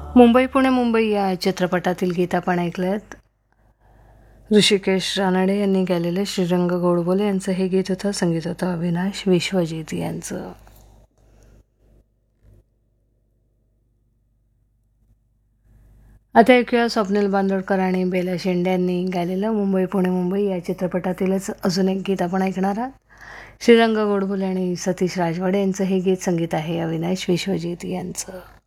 मुंबई पुणे मुंबई या चित्रपटातील गीत आपण ऐकलेत. ऋषिकेश रानडे यांनी गायलेले श्रीरंग गोडबोले यांचं हे गीत होतं. संगीत होतं अविनाश विश्वजित यांचं. आता ऐकूया स्वप्नील बांदोडकर आणि बेला शेंडे यांनी गायलेलं मुंबई पुणे मुंबई या चित्रपटातीलच अजून एक गीत आपण ऐकणार आहात. श्रीरंग गोडबोले आणि सतीश राजवाडे यांचं हे गीत. संगीत आहे अविनाश विश्वजित यांचं.